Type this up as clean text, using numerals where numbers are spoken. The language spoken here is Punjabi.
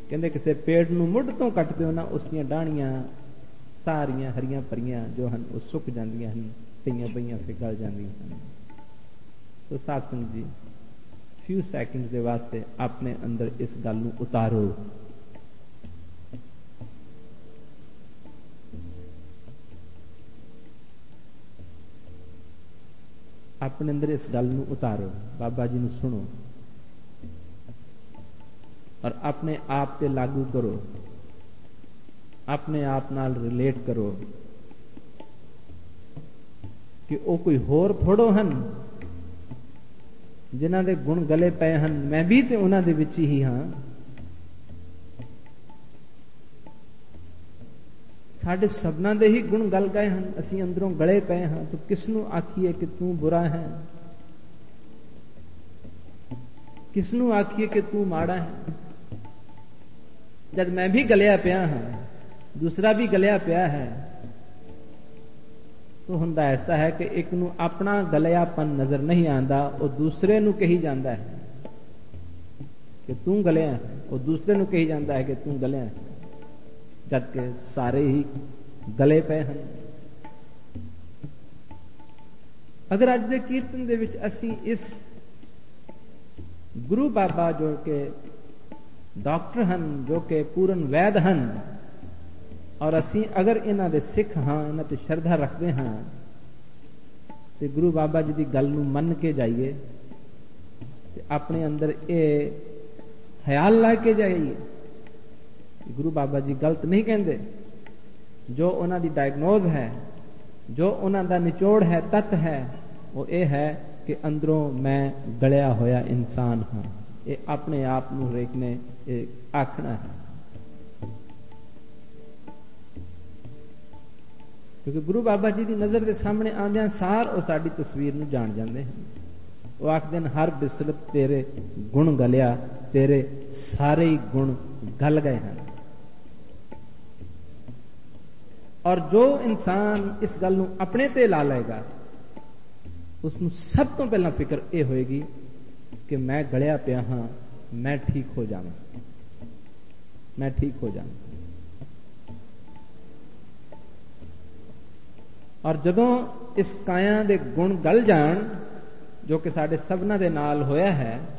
ਕਹਿੰਦੇ ਕਿਸੇ ਪੇੜ ਨੂੰ ਮੁੱਢ ਤੋਂ ਕੱਟ ਦਿਓ ਨਾ, ਉਸ ਦੀਆਂ ਡਾਹਣੀਆਂ ਸਾਰੀਆਂ ਹਰੀਆਂ ਭਰੀਆਂ ਜੋ ਹਨ ਉਹ ਸੁੱਕ ਜਾਂਦੀਆਂ ਹਨ, ਪਈਆਂ ਪਈਆਂ ਫਿਰ ਗਲ ਜਾਂਦੀਆਂ ਹਨ। ਸੋ ਸਾਧ ਸੰਗਤ ਜੀ, few seconds ਦੇ ਵਾਸਤੇ ਆਪਣੇ ਅੰਦਰ ਇਸ ਗੱਲ ਨੂੰ ਉਤਾਰੋ। ਆਪਣੇ ਅੰਦਰ ਇਸ ਗੱਲ ਨੂੰ ਉਤਾਰੋ, ਬਾਬਾ ਜੀ ਨੂੰ ਸੁਣੋ ਔਰ ਆਪਣੇ ਆਪ ਤੇ ਲਾਗੂ ਕਰੋ, ਆਪਣੇ ਆਪ ਨਾਲ ਰਿਲੇਟ ਕਰੋ ਕਿ ਉਹ ਕੋਈ ਹੋਰ ਥੋੜੋ ਹਨ ਜਿਨ੍ਹਾਂ ਦੇ ਗੁਣ ਗਲੇ ਪਏ ਹਨ, ਮੈਂ ਵੀ ਤੇ ਉਹਨਾਂ ਦੇ ਵਿੱਚ ਹੀ ਹਾਂ। ਸਾਡੇ ਸਭਨਾਂ ਦੇ ਹੀ ਗੁਣ ਗਲ ਗਏ ਹਨ, ਅਸੀਂ ਅੰਦਰੋਂ ਗਲੇ ਪਏ ਹਾਂ। ਤਾਂ ਕਿਸ ਨੂੰ ਆਖੀਏ ਕਿ ਤੂੰ ਬੁਰਾ ਹੈ, ਕਿਸ ਨੂੰ ਆਖੀਏ ਕਿ ਤੂੰ ਮਾੜਾ ਹੈ, ਜਦ ਮੈਂ ਵੀ ਗਲਿਆ ਪਿਆ ਹਾਂ, ਦੂਸਰਾ ਵੀ ਗਲਿਆ ਪਿਆ ਹੈ। ਤਾਂ ਹੁੰਦਾ ਐਸਾ ਹੈ ਕਿ ਇੱਕ ਨੂੰ ਆਪਣਾ ਗਲਿਆਪਨ ਨਜ਼ਰ ਨਹੀਂ ਆਉਂਦਾ, ਉਹ ਦੂਸਰੇ ਨੂੰ ਕਹੀ ਜਾਂਦਾ ਹੈ ਕਿ ਤੂੰ ਗਲਿਆ ਹੈ, ਉਹ ਦੂਸਰੇ ਨੂੰ ਕਹੀ ਜਾਂਦਾ ਹੈ ਕਿ ਤੂੰ ਗਲਿਆ ਹੈ, ਜਦ ਕਿ ਸਾਰੇ ਹੀ ਗਲੇ ਪਏ ਹਨ। ਅਗਰ ਅੱਜ ਦੇ ਕੀਰਤਨ ਦੇ ਵਿੱਚ ਅਸੀਂ ਇਸ ਗੁਰੂ ਬਾਬਾ ਜੋ ਕਿ ਡਾਕਟਰ ਹਨ, ਜੋ ਕਿ ਪੂਰਨ ਵੈਦ ਹਨ, ਔਰ ਅਸੀਂ ਅਗਰ ਇਹਨਾਂ ਦੇ ਸਿੱਖ ਹਾਂ, ਇਹਨਾਂ ਤੇ ਸ਼ਰਧਾ ਰੱਖਦੇ ਹਾਂ, ਤੇ ਗੁਰੂ ਬਾਬਾ ਜੀ ਦੀ ਗੱਲ ਨੂੰ ਮੰਨ ਕੇ ਜਾਈਏ ਤੇ ਆਪਣੇ ਅੰਦਰ ਇਹ ਖਿਆਲ ਲਾ ਕੇ ਜਾਈਏ, ਗੁਰੂ ਬਾਬਾ ਜੀ ਗਲਤ ਨਹੀਂ ਕਹਿੰਦੇ। ਜੋ ਉਹਨਾਂ ਦੀ ਡਾਇਗਨੋਜ਼ ਹੈ, ਜੋ ਉਹਨਾਂ ਦਾ ਨਿਚੋੜ ਹੈ, ਤੱਤ ਹੈ, ਉਹ ਇਹ ਹੈ ਕਿ ਅੰਦਰੋਂ ਮੈਂ ਗਲਿਆ ਹੋਇਆ ਇਨਸਾਨ ਹਾਂ। ਇਹ ਆਪਣੇ ਆਪ ਨੂੰ ਹਰੇਕ ਨੇ ਇਹ ਆਖਣਾ ਹੈ, ਕਿਉਂਕਿ ਗੁਰੂ ਬਾਬਾ ਜੀ ਦੀ ਨਜ਼ਰ ਦੇ ਸਾਹਮਣੇ ਆਉਂਦਿਆਂ ਸਾਰ ਉਹ ਸਾਡੀ ਤਸਵੀਰ ਨੂੰ ਜਾਣ ਜਾਂਦੇ ਹਨ। ਉਹ ਆਖਦੇ ਨੇ ਹਰ ਬਿਸਲਤ ਤੇਰੇ ਗੁਣ ਗਲਿਆ, ਤੇਰੇ ਸਾਰੇ ਹੀ ਗੁਣ ਗਲ ਗਏ ਹਨ। ਔਰ ਜੋ ਇਨਸਾਨ ਇਸ ਗੱਲ ਨੂੰ ਆਪਣੇ ਤੇ ਲਾ ਲਏਗਾ, ਉਸ ਨੂੰ ਸਭ ਤੋਂ ਪਹਿਲਾਂ ਫਿਕਰ ਇਹ ਹੋਏਗੀ ਕਿ ਮੈਂ ਗਲਿਆ ਪਿਆ ਹਾਂ, ਮੈਂ ਠੀਕ ਹੋ ਜਾਵਾਂ, ਮੈਂ ਠੀਕ ਹੋ ਜਾਵਾਂ। ਔਰ ਜਦੋਂ ਇਸ ਕਾਇਆ ਦੇ ਗੁਣ ਗਲ ਜਾਣ, ਜੋ ਕਿ ਸਾਡੇ ਸਭਨਾਂ ਦੇ ਨਾਲ ਹੋਇਆ ਹੈ,